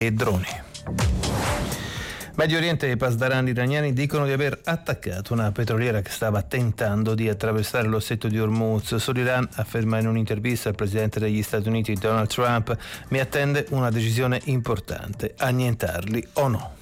e droni. Medio Oriente e i pasdaran iraniani dicono di aver attaccato una petroliera che stava tentando di attraversare lo stretto di Hormuz. Sull'Iran afferma in un'intervista il presidente degli Stati Uniti Donald Trump: mi attende una decisione importante, annientarli o no.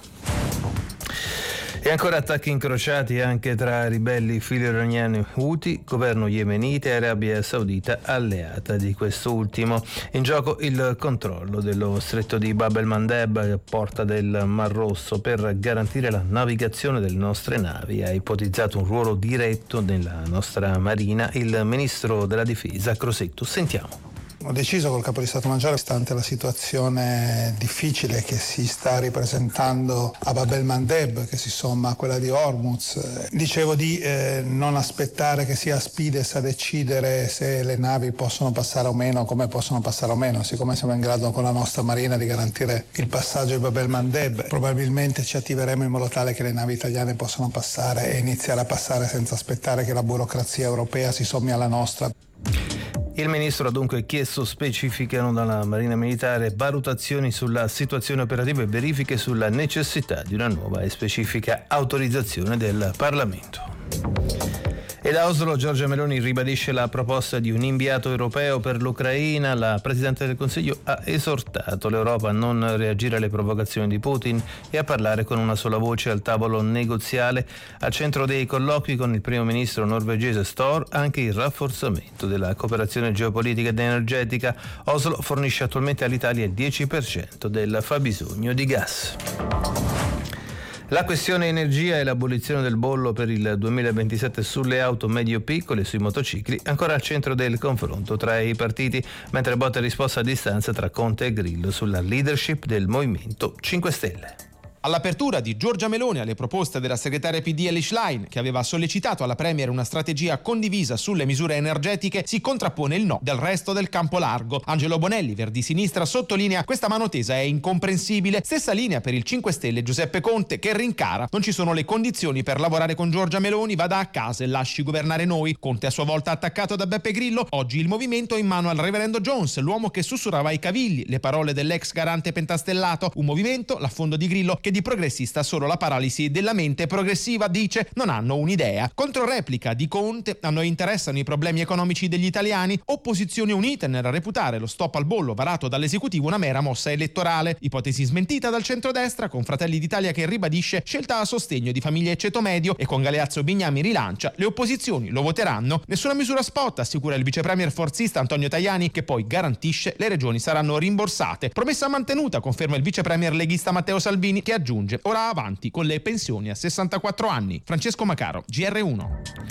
E ancora attacchi incrociati anche tra ribelli filo-iraniani Houthi, governo yemenita e Arabia Saudita alleata di quest'ultimo. In gioco il controllo dello stretto di Bab el-Mandeb, porta del Mar Rosso, per garantire la navigazione delle nostre navi. Ha ipotizzato un ruolo diretto nella nostra marina il ministro della difesa Crosetto. Sentiamo. Ho deciso col capo di Stato Maggiore, stante la situazione difficile che si sta ripresentando a Bab el-Mandeb, che si somma a quella di Hormuz, dicevo di non aspettare che sia Spides a decidere se le navi possono passare o meno, come possono passare o meno. Siccome siamo in grado con la nostra marina di garantire il passaggio di Bab el-Mandeb, probabilmente ci attiveremo in modo tale che le navi italiane possano passare e iniziare a passare senza aspettare che la burocrazia europea si sommi alla nostra. Il ministro ha dunque chiesto specificano dalla Marina Militare valutazioni sulla situazione operativa e verifiche sulla necessità di una nuova e specifica autorizzazione del Parlamento. E da Oslo Giorgia Meloni ribadisce la proposta di un inviato europeo per l'Ucraina. La Presidente del Consiglio ha esortato l'Europa a non reagire alle provocazioni di Putin e a parlare con una sola voce al tavolo negoziale. Al centro dei colloqui con il primo ministro norvegese Støre anche il rafforzamento della cooperazione geopolitica ed energetica. Oslo fornisce attualmente all'Italia il 10% del fabbisogno di gas. La questione energia e l'abolizione del bollo per il 2027 sulle auto medio-piccole e sui motocicli ancora al centro del confronto tra i partiti, mentre botta e risposta a distanza tra Conte e Grillo sulla leadership del Movimento 5 Stelle. All'apertura di Giorgia Meloni alle proposte della segretaria PD Elly Schlein, che aveva sollecitato alla Premier una strategia condivisa sulle misure energetiche, si contrappone il no del resto del campo largo. Angelo Bonelli, Verdi Sinistra, sottolinea: questa mano tesa è incomprensibile. Stessa linea per il 5 Stelle Giuseppe Conte, che rincara: non ci sono le condizioni per lavorare con Giorgia Meloni, vada a casa e lasci governare noi. Conte a sua volta attaccato da Beppe Grillo. Oggi il movimento è in mano al reverendo Jones, l'uomo che sussurrava ai cavigli le parole dell'ex garante pentastellato. Un movimento, l'affondo di Grillo, che di progressista solo la paralisi della mente progressiva, dice, non hanno un'idea. Controreplica di Conte: a noi interessano i problemi economici degli italiani. Opposizioni unite nel reputare lo stop al bollo varato dall'esecutivo una mera mossa elettorale. Ipotesi smentita dal centrodestra, con Fratelli d'Italia che ribadisce scelta a sostegno di famiglie e ceto medio, e con Galeazzo Bignami rilancia: le opposizioni lo voteranno. Nessuna misura spot, assicura il vicepremier forzista Antonio Tajani, che poi garantisce le regioni saranno rimborsate. Promessa mantenuta, conferma il vicepremier leghista Matteo Salvini, che aggiunge: ora avanti con le pensioni a 64 anni. Francesco Macaro, GR1.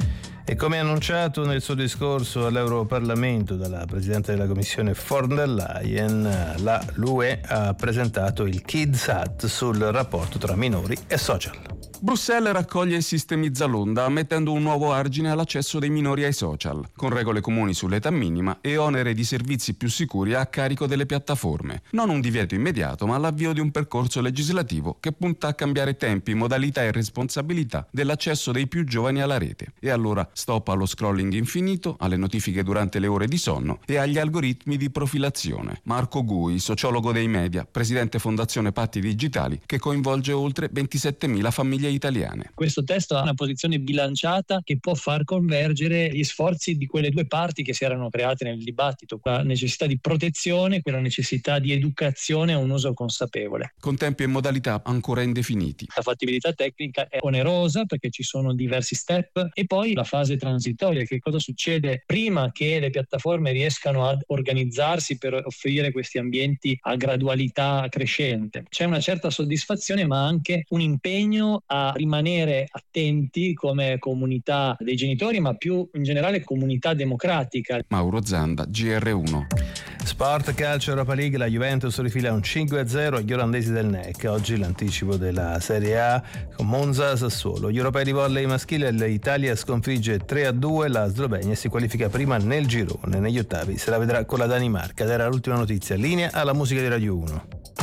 E come annunciato nel suo discorso all'Europarlamento dalla Presidente della Commissione von der Leyen, l'UE ha presentato il Kids Act sul rapporto tra minori e social. Bruxelles raccoglie e sistemizza l'onda, mettendo un nuovo argine all'accesso dei minori ai social, con regole comuni sull'età minima e onere di servizi più sicuri a carico delle piattaforme. Non un divieto immediato, ma l'avvio di un percorso legislativo che punta a cambiare tempi, modalità e responsabilità dell'accesso dei più giovani alla rete. E allora stop allo scrolling infinito, alle notifiche durante le ore di sonno e agli algoritmi di profilazione. Marco Gui, sociologo dei media, presidente Fondazione Patti Digitali, che coinvolge oltre 27.000 famiglie italiane. Questo testo ha una posizione bilanciata che può far convergere gli sforzi di quelle due parti che si erano create nel dibattito, la necessità di protezione, quella necessità di educazione a un uso consapevole. Con tempi e modalità ancora indefiniti. La fattibilità tecnica è onerosa perché ci sono diversi step, e poi la fase transitoria: che cosa succede prima che le piattaforme riescano ad organizzarsi per offrire questi ambienti a gradualità crescente. C'è una certa soddisfazione, ma anche un impegno a rimanere attenti come comunità dei genitori, ma più in generale comunità democratica. Mauro Zanda, GR1. Sport, calcio, Europa League, la Juventus rifila un 5-0 agli olandesi del NEC. Oggi l'anticipo della Serie A con Monza Sassuolo. Gli europei di volley maschile, l'Italia sconfigge 3-2 la Slovenia e si qualifica prima nel girone. Negli ottavi se la vedrà con la Danimarca. Ed era l'ultima notizia. Linea alla musica di Radio 1.